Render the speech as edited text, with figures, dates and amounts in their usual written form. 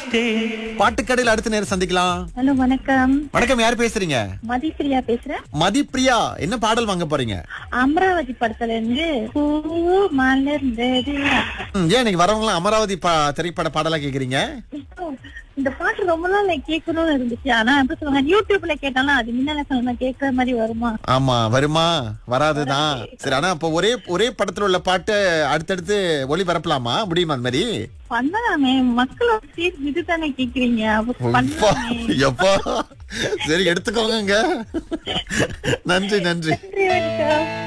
பாட்டுக்கடையில் அடுத்த நேரம் சந்திக்கலாம். ஹலோ, வணக்கம். வணக்கம், யார் பேசுறீங்க? மதிப்பிரியா பேசுறேன். மதிப்பிரியா, என்ன பாடல் வாங்க போறீங்க? அமராவதி படத்துல இருந்து பூ மலர்ந்தது. ஏன் இன்னைக்கு வரவங்க எல்லாம் அமராவதி திரைப்பட பாடலா கேக்குறீங்க? இந்த பாட்டு ரொம்ப நாள் கேட்கணும்னு இருந்துச்சு. ஆனா எப்படி சொல்லுவாங்க, யூடியூப்ல கேட்டாலும் அது முன்னால சொன்னா கேட்கற மாதிரி வருமா? ஆமா, வருமா வராதுதான். சரி, ஆனா அப்ப ஒரே படத்துல உள்ள பாட்டு அடுத்தடுத்து ஒளிபரப்பலாமா? முடியுமா அந்த மாதிரி? பண்ணலாமே, மக்களோட சீர் இதுதானே கேக்குறீங்க. அப்ப பண்ணலாமே. எப்பா, சரி எடுத்துக்கோங்க. நன்றி. நன்றி, வணக்கம்.